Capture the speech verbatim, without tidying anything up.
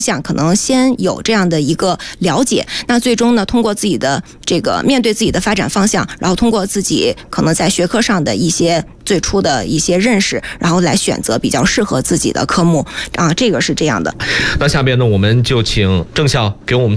向可能先有这样的一个了解，那最终呢，通过自己的这个面对自己的发展方向，然后通过自己可能在学科上的一些最初的一些认识，然后来选择比较适合自己的科目啊，这个是这样的。 那下边呢，我们就请郑校给我们